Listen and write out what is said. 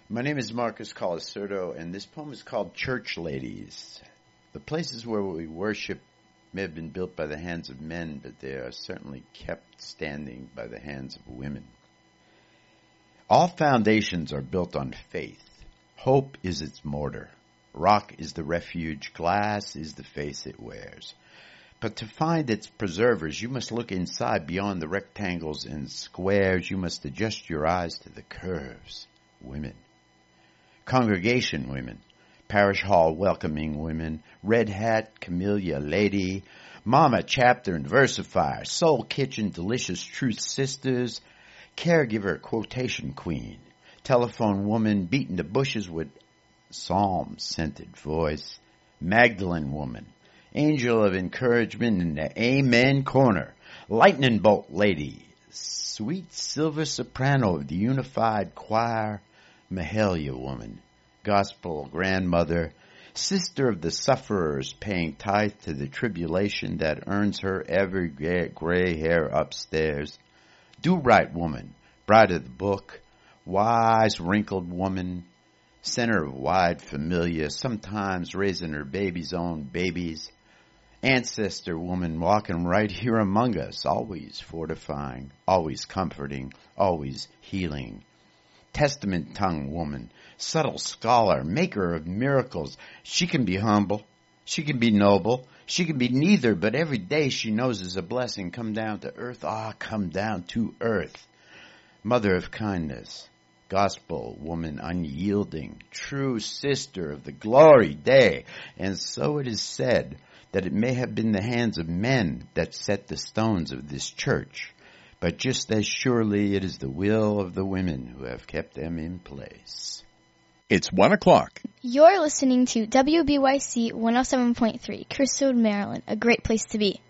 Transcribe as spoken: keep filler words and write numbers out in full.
My name is Marcus Colasurdo, and this poem is called Church Ladies. The places where we worship may have been built by the hands of men, but they are certainly kept standing by the hands of women. All foundations are built on faith. Hope is its mortar. Rock is the refuge. Glass is the face it wears. But to find its preservers, you must look inside beyond the rectangles and squares. You must adjust your eyes to the curves. Women. Congregation women, parish hall welcoming women, red hat, camellia lady, mama chapter and versifier, soul kitchen delicious truth sisters, caregiver quotation queen, telephone woman beating the bushes with psalm-scented voice, Magdalene woman, angel of encouragement in the amen corner, lightning bolt lady, sweet silver soprano of the unified choir, Mahalia woman, gospel grandmother, sister of the sufferers paying tithe to the tribulation that earns her every gray hair upstairs, do-right woman, bride of the book, wise wrinkled woman, center of wide familia, sometimes raising her baby's own babies, ancestor woman walking right here among us, always fortifying, always comforting, always healing. Testament tongue woman, subtle scholar, maker of miracles. She can be humble. She can be noble. She can be neither, but every day she knows is a blessing. Come down to earth. Ah, come down to earth. Mother of kindness. Gospel woman unyielding. True sister of the glory day. And so it is said that it may have been the hands of men that set the stones of this church. But just as surely it is the will of the women who have kept them in place. It's one o'clock. You're listening to W B Y C one oh seven point three, Crystal, Maryland, a great place to be.